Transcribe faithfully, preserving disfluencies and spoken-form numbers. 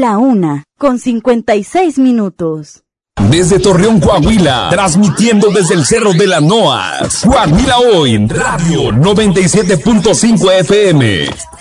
La una, con cincuenta y seis minutos. Desde Torreón, Coahuila, transmitiendo desde el Cerro de la Noas. Coahuila Hoy, Radio noventa y siete punto cinco F M.